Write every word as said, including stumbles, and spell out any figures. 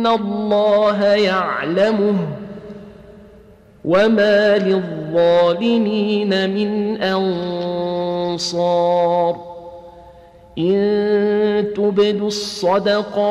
إن الله يعلمه وما للظالمين من أنصار إن تبدوا الصدقات